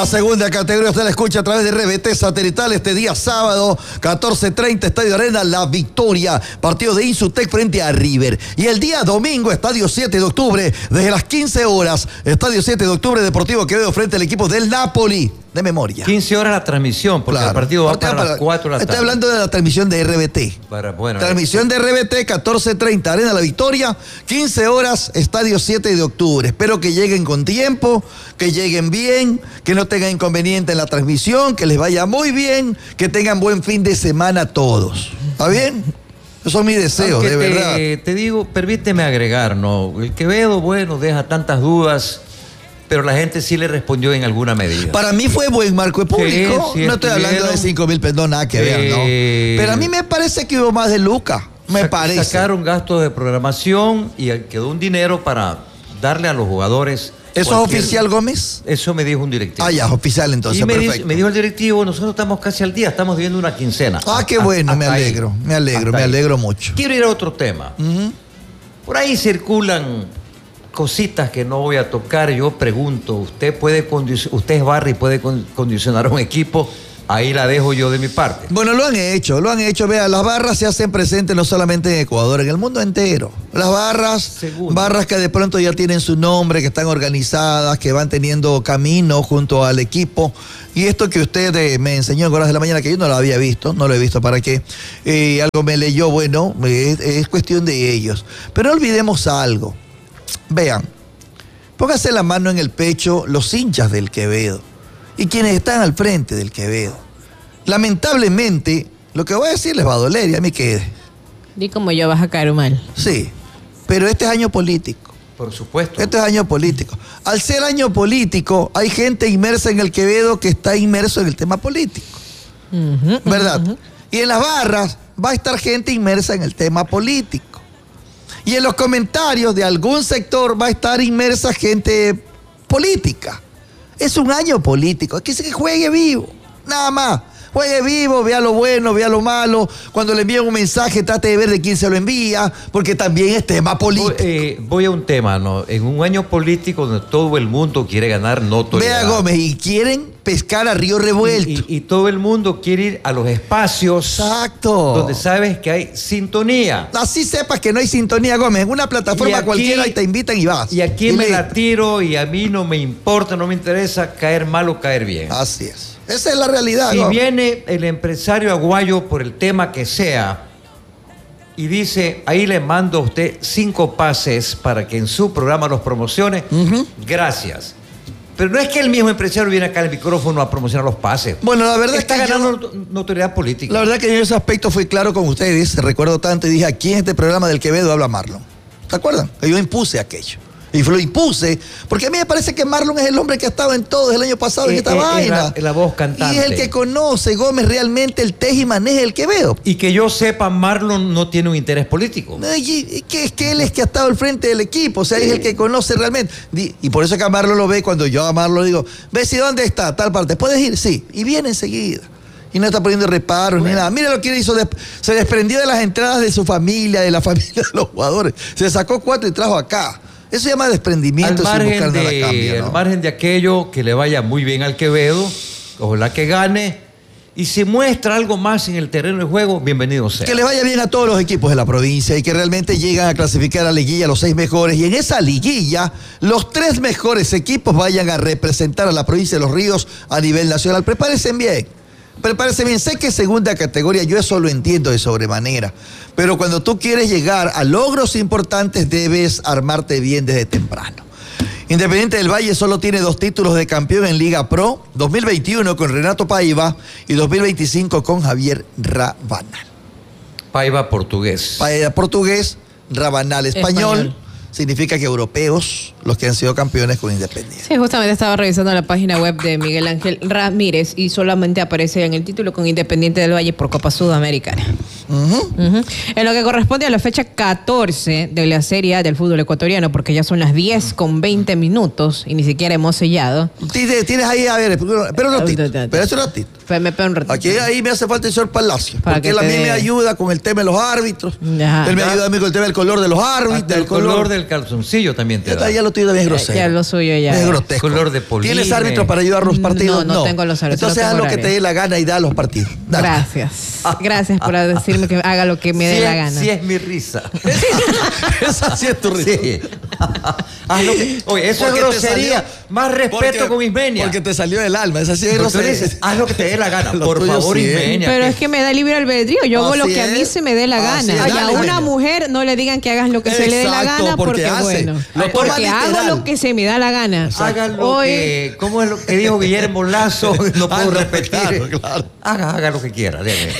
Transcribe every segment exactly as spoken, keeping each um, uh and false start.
La segunda categoría usted la escucha a través de R B T Satelital este día sábado, catorce treinta, Estadio Arena, La Victoria, partido de Insutec frente a River. Y el día domingo, Estadio siete de octubre, desde las quince horas, Estadio siete de octubre, Deportivo Quevedo frente al equipo del Napoli. De memoria. quince horas la transmisión, porque claro, el partido va para, para las cuatro de la tarde. Estoy hablando de la transmisión de R B T. Para, bueno, transmisión de R B T, catorce treinta, Arena La Victoria, quince horas, Estadio siete de octubre. Espero que lleguen con tiempo, que lleguen bien, que no tengan inconveniente en la transmisión, que les vaya muy bien, que tengan buen fin de semana todos. ¿Está bien? Esos son mis deseos, Aunque de te, verdad. Te digo, permíteme agregar, ¿no? El Quevedo, bueno, deja tantas dudas, pero la gente sí le respondió en alguna medida. Para mí fue buen marco de público. Sí, sí, no estoy hablando de cinco mil, perdón, nada que eh, ver, ¿no? Pero a mí me parece que hubo más de lucas, me parece. Sacaron gastos de programación y quedó un dinero para darle a los jugadores. ¿Eso cualquier... es oficial, Gómez? Eso me dijo un directivo. Ah, ya, es oficial entonces, y me perfecto. Dijo, me dijo el directivo, nosotros estamos casi al día, estamos viviendo una quincena. Ah, qué bueno, me alegro, me alegro, me alegro mucho. Quiero ir a otro tema. Uh-huh. Por ahí circulan cositas que no voy a tocar. Yo pregunto, ¿usted puede usted es Barry y puede condicionar un equipo? Ahí la dejo yo de mi parte. Bueno, lo han hecho, lo han hecho. Vea, las barras se hacen presentes no solamente en Ecuador, en el mundo entero. Las barras, Segundo. barras que de pronto ya tienen su nombre, que están organizadas, que van teniendo camino junto al equipo. Y esto que usted eh, me enseñó en horas de la mañana, que yo no lo había visto, no lo he visto para qué, eh, algo me leyó, bueno, es, es cuestión de ellos. Pero no olvidemos algo. Vean, póngase la mano en el pecho los hinchas del Quevedo y quienes están al frente del Quevedo. Lamentablemente, lo que voy a decir les va a doler y a mí quede. Di como yo, vas a caer mal. Sí, pero este es año político. Por supuesto. Este es año político. Al ser año político, hay gente inmersa en el Quevedo que está inmerso en el tema político. Uh-huh, ¿verdad? Uh-huh. Y en las barras va a estar gente inmersa en el tema político. Y en los comentarios de algún sector va a estar inmersa gente política. Es un año político. Es que se juegue vivo. Nada más. Juegue vivo, vea lo bueno, vea lo malo. Cuando le envíen un mensaje, trate de ver de quién se lo envía, porque también es tema político. Voy, eh, voy a un tema, ¿no? En un año político donde todo el mundo quiere ganar notoriedad. Vea, Gómez, y quieren pescar a río revuelto. Y, y, y todo el mundo quiere ir a los espacios. Exacto. Donde sabes que hay sintonía. Así sepas que no hay sintonía, Gómez. En una plataforma aquí, cualquiera y te invitan y vas. Y aquí y me le... la tiro y a mí no me importa, no me interesa caer mal o caer bien. Así es. Esa es la realidad. Si ¿no? viene el empresario aguayo por el tema que sea y dice, ahí le mando a usted cinco pases para que en su programa los promocione, uh-huh. Gracias. Pero no es que el mismo empresario viene acá al micrófono a promocionar los pases. Bueno, la verdad Está es que ganando yo, notoriedad política. La verdad que yo en ese aspecto fui claro con ustedes. Recuerdo tanto y dije, aquí en este programa del Quevedo habla Marlon. ¿Se acuerdan? Que yo impuse aquello. Y lo impuse, porque a mí me parece que Marlon es el hombre que ha estado en todo el año pasado en eh, esta eh, vaina. La, la voz cantante. Y es el que conoce, Gómez, realmente el teje y maneja el Quevedo. Y que yo sepa, Marlon no tiene un interés político. No, y, y que es que él es que ha estado al frente del equipo, o sea, sí. Es el que conoce realmente. Y, y por eso que a Marlon lo ve, cuando yo a Marlon digo, ve si dónde está, tal parte, ¿puedes ir? Sí, y viene enseguida. Y no está poniendo reparos bueno. ni nada. Mira lo que él hizo, de, se desprendió de las entradas de su familia, de la familia de los jugadores. Se sacó cuatro y trajo acá. Eso se llama desprendimiento sin buscar nada a cambio, ¿no? Al margen de aquello, que le vaya muy bien al Quevedo, ojalá que gane, y si muestra algo más en el terreno de juego, bienvenido sea. Que le vaya bien a todos los equipos de la provincia y que realmente lleguen a clasificar a la liguilla los seis mejores, y en esa liguilla los tres mejores equipos vayan a representar a la provincia de Los Ríos a nivel nacional. Prepárense bien. Prepárese bien, sé que es segunda categoría, yo eso lo entiendo de sobremanera, pero cuando tú quieres llegar a logros importantes debes armarte bien desde temprano. Independiente del Valle solo tiene dos títulos de campeón en Liga Pro, dos mil veintiuno con Renato Paiva y dos mil veinticinco con Javier Rabanal. Paiva portugués. Paiva portugués, Rabanal español. español. Significa que europeos, los que han sido campeones con Independiente. Sí, justamente estaba revisando la página web de Miguel Ángel Ramírez y solamente aparece en el título con Independiente del Valle por Copa Sudamericana. Uh-huh. Uh-huh. En lo que corresponde a la fecha catorce de la Serie A del fútbol ecuatoriano, porque ya son las diez con veinte minutos y ni siquiera hemos sellado. Tienes ahí, a ver, espera un ratito, espera un ratito. Pues me pego un ratito. Aquí ahí me hace falta el señor Palacio. Para porque que él a te mí dé. me ayuda con el tema de los árbitros. Ajá. Él me ayuda a mí con el tema del color de los árbitros. Hasta el color del calzoncillo también te Ya, da. está, ya lo tuyo bien grosero. Ya lo suyo ya. Es grotesco. Color de poline. ¿Tienes árbitros para ayudar a los partidos? No, no tengo los árbitros, Entonces no haz tengo lo que horario. te dé la gana y da a los partidos. Dale. Gracias. Gracias por decirme que haga lo que me dé Sí la es- gana. Sí es mi risa. Esa sí es tu risa. Sí. Haz lo que- Oye, eso es Porque te grosería. salió- Más respeto porque- con Ismenia. Porque te salió del alma. Esa sí es Porque tú grosería. dices, haz lo que te dé la gana. Lo Por tuyo favor, sí es. Ismenia. Pero que- es que me da libre albedrío. Yo hago lo Así que a mí es. se me dé la Así gana. es. Y a Dale, una Ismenia. mujer no le digan que hagas lo que se le dé la Exacto, gana porque porque, hace. bueno, Lo toma porque hago literal. lo que se me da la gana. Haga lo Hoy- que. ¿Cómo es lo que dijo Guillermo Lazo? No puedo Ah, no, repetir. claro, claro. Haga, haga lo que quiera. Dele.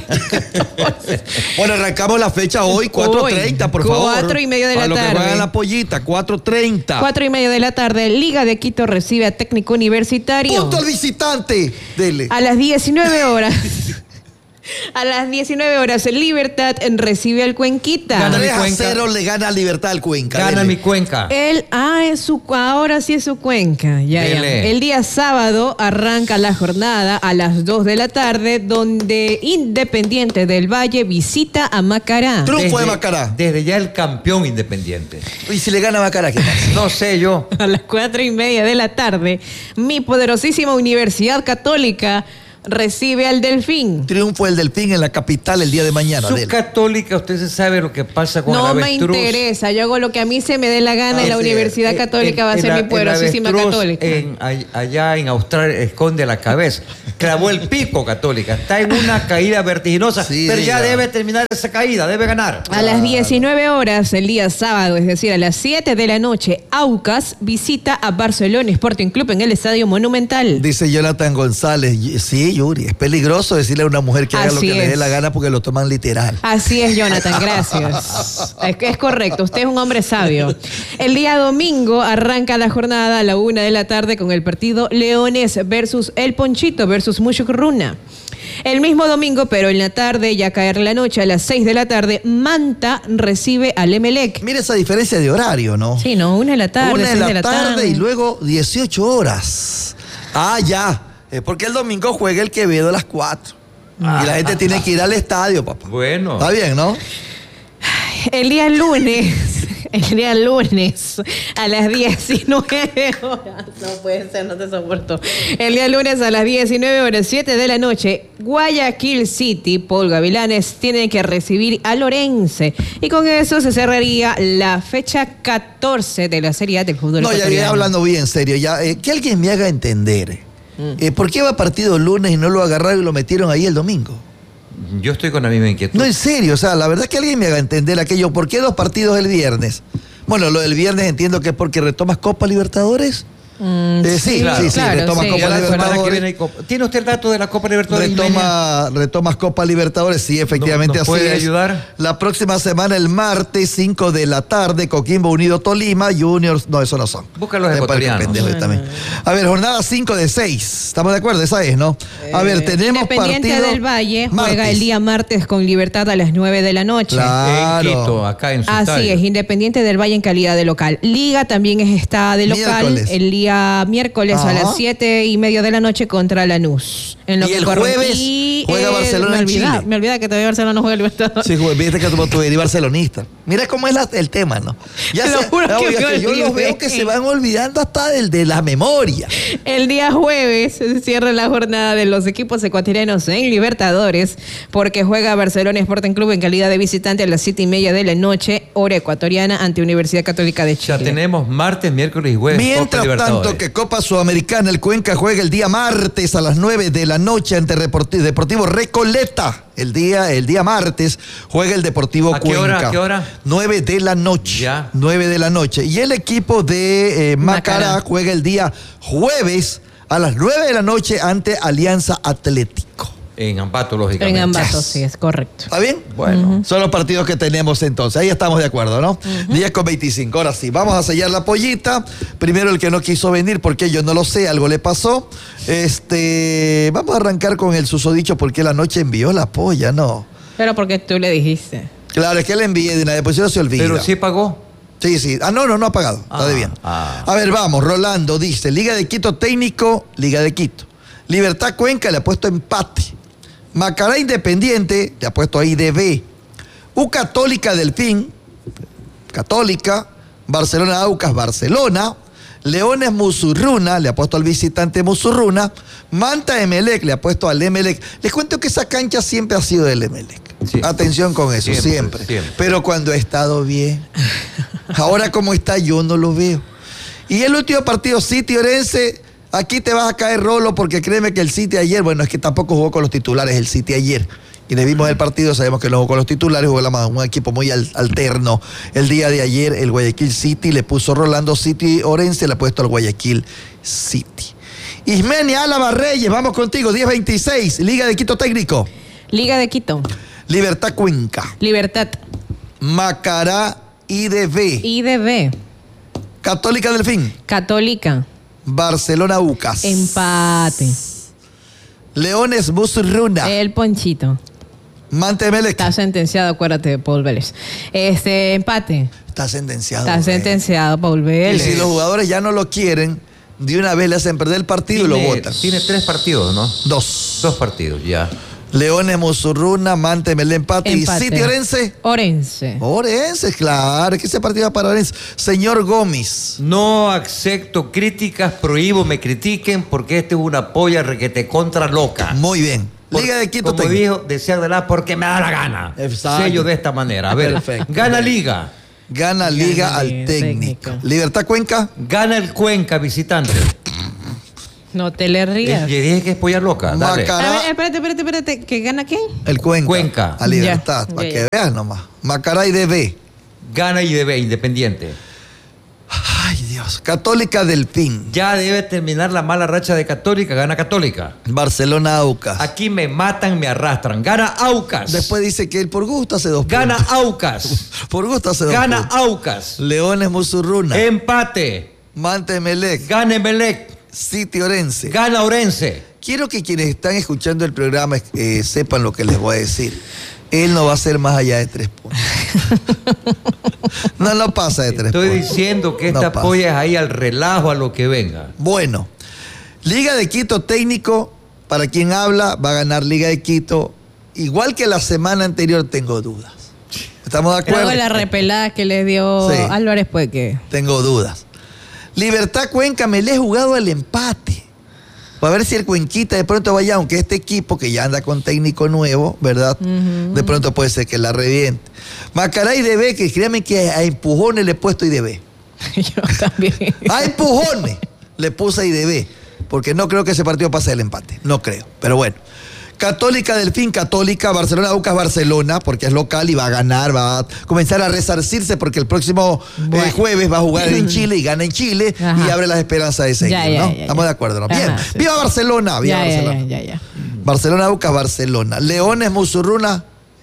Bueno, arrancamos la fecha hoy, cuatro treinta, por favor. Cuatro y media de la Para los que tarde. juegan la pollita, cuatro treinta. Cuatro y media de la tarde, Liga de Quito recibe a Técnico Universitario. Punto al visitante. Dele. A las diecinueve horas. A las diecinueve horas, el Libertad recibe al Cuenquita. Gana mi tres a Cuenca. cero le gana a Libertad al Cuenca. Gana dele. mi Cuenca. El, ah, es su, ahora sí es su Cuenca. Ya, ya. Dele. El día sábado arranca la jornada a las dos de la tarde, donde Independiente del Valle visita a Macará. Triunfo de Macará. Desde ya el campeón independiente. Y si le gana Macará, ¿qué pasa? No sé yo. A las cuatro y media de la tarde, mi poderosísima Universidad Católica recibe al Delfín. Triunfo del Delfín en la capital el día de mañana. Su dele. católica, usted se sabe lo que pasa con No el me avestruz. interesa, yo hago lo que a mí se me dé la gana Ah, y la sí. Universidad Eh, Católica eh, va a el ser a- mi el poderosísima avestruz católica. en- all- allá en Australia esconde la cabeza. Clavó el pico católica. Está en una caída vertiginosa. Sí, pero ya diga. debe terminar esa caída, debe ganar. A las diecinueve horas el día sábado, es decir, a las siete de la noche, Aucas visita a Barcelona Sporting Club en el Estadio Monumental. Dice Jonathan González. y- Sí, Yuri, es peligroso decirle a una mujer que haga lo Así que le dé es. la gana porque lo toman literal. Así es, Jonathan, gracias. Es, es correcto, usted es un hombre sabio. El día domingo arranca la jornada a la una de la tarde con el partido Leones versus El Ponchito versus Mushukruna. El mismo domingo, pero en la tarde, ya caer la noche, a las seis de la tarde, Manta recibe al Emelec. Mira esa diferencia de horario, ¿no? Sí, no, una de la tarde, Una de seis la, de la tarde, tarde. y luego dieciocho horas. Ah, ya. Es porque el domingo juega el Quevedo a las cuatro. y la gente tiene que ir al estadio, papá. Bueno. Está bien, ¿no? El día lunes, el día lunes a las diecinueve horas, no puede ser, no te soporto. El día lunes a las diecinueve horas, siete de la noche, Guayaquil City, Paul Gavilanes, tiene que recibir a Lorense. Y con eso se cerraría la fecha catorce de la Serie A del fútbol No, ya, ya ecuatoriano. hablando bien serio, ya, eh, que alguien me haga entender. Mm. Eh, ¿Por qué va partido el lunes y no lo agarraron y lo metieron ahí el domingo? Yo estoy con la misma inquietud. No, en serio, o sea, la verdad que alguien me haga entender aquello. ¿Por qué dos partidos el viernes? Bueno, lo del viernes entiendo que es porque retomas Copa Libertadores. Mm, Eh, sí, claro. sí, sí, claro, retoma sí. Copa Ya la semana que Libertadores. viene hay Copa. ¿Tiene usted el dato de la Copa Libertadores? Ismenia? Retoma, retomas Copa Libertadores, sí, efectivamente ¿Nos así puede es. ayudar? La próxima semana, el martes, cinco de la tarde, Coquimbo Unido Tolima, Juniors, no, eso no son. Busca los Me parece ecuatorianos. pendejo yo también. A ver, jornada cinco de seis, ¿estamos de acuerdo? Esa es, ¿no? A ver, tenemos Independiente partido del Valle juega martes. el día martes con Libertad a las nueve de la noche. Claro. En Quito, acá en su Así estadio. es, Independiente del Valle en calidad de local. Liga también es- está de local Miércoles. el día miércoles Ajá. a las siete y media de la noche contra Lanús. En lo Y que el corre- jueves y, juega Barcelona me en olvidaba, Chile. Me olvidaba que todavía Barcelona no juega el Libertadores. Sí, güey, viste que tú, tú eres barcelonista. Mira cómo es la- el tema, ¿no? Ya Te lo juro que oiga, me que yo los olvidé. veo que se van olvidando hasta del de la memoria. El día jueves se cierra la jornada de los equipos ecuatorianos en Libertadores porque juega Barcelona Sporting Club en calidad de visitante a las siete y media de la noche, hora ecuatoriana, ante Universidad Católica de Ya Chile. tenemos martes, miércoles y jueves Copa Mientras Libertadores. tanto que Copa Sudamericana, el Cuenca juega el día martes a las nueve de la noche ante Reporti- Deportivo Recoleta. El día, el día martes juega el Deportivo ¿A qué Cuenca. hora? ¿A qué hora? nueve de la noche. Ya. nueve de la noche. Y el equipo de eh, Macará, Macará. juega el día jueves a las nueve de la noche ante Alianza Atlético. En Ambato, lógicamente. En Ambato, Yes. sí, es correcto. ¿Está bien? Bueno. Son los partidos que tenemos entonces. Ahí estamos de acuerdo, ¿no? diez con veinticinco. Ahora sí, vamos a sellar la pollita. Primero el que no quiso venir, porque yo no lo sé, algo le pasó. Este, vamos a arrancar con el susodicho porque la noche envió la polla, ¿no? Pero porque tú le dijiste. Claro, es que le envié de una después se olvida. Pero sí pagó. Sí, sí. Ah, no, no, no ha pagado. Está Ah, de bien. ah. A ver, vamos. Rolando dice, Liga de Quito técnico, Liga de Quito. Libertad Cuenca le ha puesto empate. Macará Independiente le ha puesto a I D B. U Católica Delfín, Católica. Barcelona Aucas, Barcelona. Leones Musurruna, le ha puesto al visitante Musurruna. Manta Emelec, le ha puesto al Emelec. Les cuento que esa cancha siempre ha sido del Emelec. Sí. Atención con eso, siempre, siempre. siempre. Pero cuando ha estado bien. Ahora como está yo no lo veo. Y el último partido, City Orense, aquí te vas a caer rolo porque créeme que el City ayer, bueno, es que tampoco jugó con los titulares el City ayer. Y le vimos el partido, sabemos que no jugó con los titulares, jugó un equipo muy alterno. El día de ayer el Guayaquil City le puso Rolando City Orense, le ha puesto al Guayaquil City. Ismeni Álava Reyes, vamos contigo, diez veintiséis, Liga de Quito Técnico. Liga de Quito. Libertad Cuenca. Libertad. Macará I D B. I D B. Católica Delfín. Católica. Barcelona Ucas. Empate. Leones Musurruna. El Ponchito. Manta Emelec. Está sentenciado, acuérdate de Paul Vélez. Este, empate. Está sentenciado. Está sentenciado, Paul Vélez. Y si los jugadores ya no lo quieren, de una vez le hacen perder el partido tiene, y lo votan. Tiene tres partidos, ¿no? Dos. Dos partidos, ya. Leones Musurruna, Manta Emelec, empate. empate. ¿Y City Orense? Orense. Orense, claro. Que ese partido va para Orense. Señor Gómez. No acepto críticas, prohíbo me critiquen porque este es una polla requete contra loca. Muy bien. Por, Liga de Quito. Como dijo, desear de la porque me da la gana. Exacto. Sello de esta manera. A ver, perfecto. Gana Liga. Gana Liga Gana al técnico. técnico. Libertad Cuenca. Gana el Cuenca visitante. No te le rías. Le dije que es polla loca. Dale. Macará. A ver, espérate, espérate, espérate. ¿Que gana quién? El Cuenca. Cuenca. A Libertad, ya, para ya, que ya. veas nomás. Macará I D B. Gana I D B, Independiente. Ay, Dios. Católica Delfín. Ya debe terminar la mala racha de Católica. Gana Católica. Barcelona Aucas. Aquí me matan, me arrastran. Gana Aucas. Después dice que él por gusto hace dos Gana puntos. Aucas. Por gusto hace dos Gana puntos. Aucas. Leones Musurruna. Empate. Manta Emelec. Gana Emelec. City Orense. Gana Orense. Quiero que quienes están escuchando el programa eh, sepan lo que les voy a decir. Él no va a ser más allá de tres puntos. No, no pasa de tres Estoy puntos. diciendo que No esta pasa. polla es ahí al relajo, a lo que venga. Bueno, Liga de Quito técnico, para quien habla, va a ganar Liga de Quito. Igual que la semana anterior, tengo dudas. ¿Estamos de acuerdo? Luego la repelada que le dio Sí. Álvarez, pues que. Tengo dudas. Libertad Cuenca, me le he jugado el empate. Para ver si el Cuenquita de pronto vaya, aunque este equipo que ya anda con técnico nuevo, ¿verdad? Uh-huh. De pronto puede ser que la reviente. Macará I D B, que créanme que a empujones le he puesto I D B. Yo también. A empujones le puse I D B. Porque no creo que ese partido pase el empate. No creo. Pero bueno. Católica Delfín, Católica, Barcelona Aucas, Barcelona, porque es local y va a ganar, va a comenzar a resarcirse porque el próximo bueno. eh, jueves va a jugar en Chile y gana en Chile. Ajá. Y abre las esperanzas de seguir, ya, ya, ¿no? ya, Estamos ya. de acuerdo, ¿no? Bien. Ajá, sí. Viva Barcelona, viva ya, Barcelona. Ya, ya, ya, ya. Barcelona Aucas, Barcelona. Leones, Musurruna.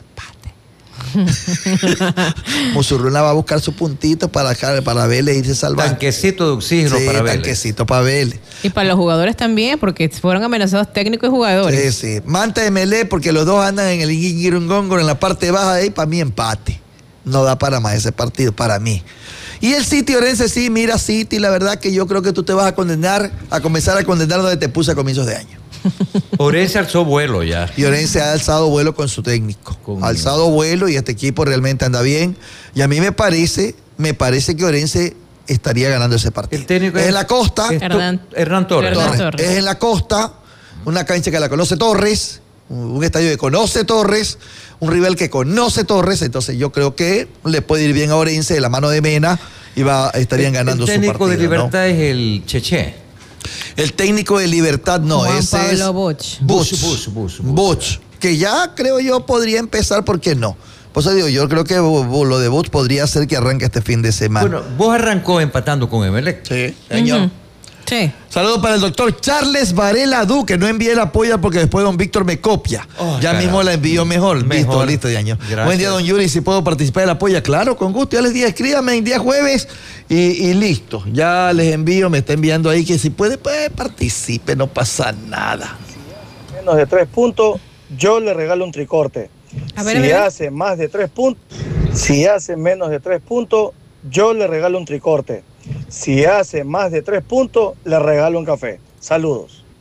Musurruna va a buscar su puntito para, para Vélez irse salvando. Tanquecito de oxígeno sí, para Vélez. Tanquecito para Vélez. Y para los jugadores también, porque fueron amenazados técnicos y jugadores. Sí, sí. Manta de Melé, porque los dos andan en el Guirungongor, en la parte baja de ahí, para mí empate. No da para más ese partido, para mí. Y el City Orense, sí, mira City, la verdad que yo creo que tú te vas a condenar, a comenzar a condenar donde te puse a comienzos de año. Orense alzó vuelo ya. Y Orense ha alzado vuelo con su técnico. Con... Ha alzado vuelo y este equipo realmente anda bien. Y a mí me parece, me parece que Orense estaría ganando ese partido. El técnico es, es en la costa. Es Hernán, Hernán Torres. Hernán Torres. Torres. Es en la costa, una cancha que la conoce Torres, un estadio que conoce Torres, un rival que conoce Torres. Entonces yo creo que le puede ir bien a Orense de la mano de Mena y va, estarían ganando su partido. El técnico de Libertad, ¿no? Es el Cheche. El técnico de Libertad no, Juan ese Pablo es Boch. Boch. Boch, Boch, Boch, Boch, que ya creo yo podría empezar, ¿por qué no? Pues digo, yo creo que lo de Boch podría ser que arranque este fin de semana. Bueno, vos arrancó empatando con Emelec. Sí, señor. Uh-huh. Sí. Saludos para el doctor Charles Varela Du, que no envié la polla porque después don Víctor me copia. Oh, ya mismo la envió mejor. mejor. Listo, listo, ya año. Buen día, don Yuri, si puedo participar de la polla. Claro, con gusto. Ya les dije, escríbame en día jueves y, y listo. Ya les envío, me está enviando ahí que si puede, pues participe, no pasa nada. Menos de tres puntos, yo le regalo un tricorte. A ver, si a ver. hace más de tres puntos, si hace menos de tres puntos, yo le regalo un tricorte. Si hace más de tres puntos, le regalo un café. Saludos.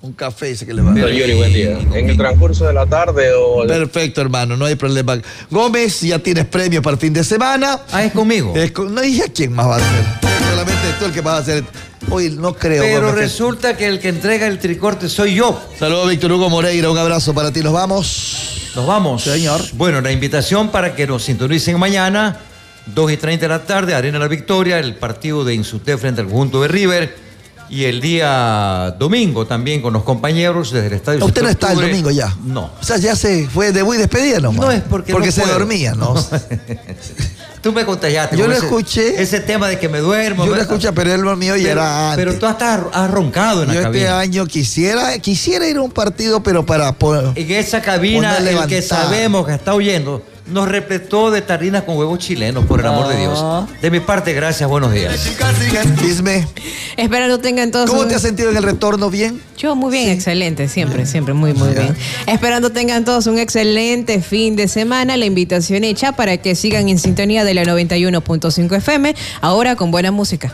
Un café dice que le va a dar. Yuri, buen día. En el transcurso de la tarde o... Perfecto, hermano, no hay problema. Gómez, ya tienes premio para el fin de semana. Ah, es conmigo. Es con... No dije a quién más va a ser. Solamente tú el que vas a hacer. Hoy no creo. Pero Gómez, resulta que... que el que entrega el tricorte soy yo. Saludos, Víctor Hugo Moreira. Un abrazo para ti. Nos vamos. Nos vamos. Señor. Bueno, la invitación para que nos sintonicen mañana, dos y treinta de la tarde, Arena La Victoria, el partido de Insute frente al conjunto de River. Y el día domingo también con los compañeros desde el estadio. ¿Usted no está el domingo ya? No. O sea, ya se fue de muy despedida nomás. No es porque Porque no se puedo. dormía, ¿no? Tú me contagiaste. Yo con lo ese- escuché. Ese tema de que me duermo. Yo lo ¿verdad? escuché, pero él lo mío ya Pero, era antes. pero tú hasta has roncado en la Yo este cabina. año quisiera, quisiera ir a un partido, pero para... po- En esa cabina, Poner el que levantada. sabemos que está oyendo, nos repletó de tarrinas con huevos chilenos, por el amor de Dios. De mi parte, gracias, buenos días. Isme, Esperando tengan todos ¿cómo un- te has sentido en el retorno? ¿Bien? Yo muy bien, excelente, siempre, siempre, muy, muy bien. Esperando tengan todos un excelente fin de semana. La invitación hecha para que sigan en sintonía de la noventa y uno punto cinco F M, ahora con buena música.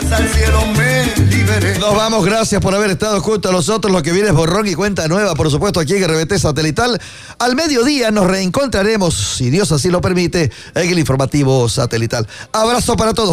Nos vamos, gracias por haber estado junto a nosotros. Lo que viene es borrón y cuenta nueva, por supuesto, aquí en R B T Satelital. Al mediodía nos reencontraremos, si Dios así lo permite, en el informativo satelital. Abrazo para todos.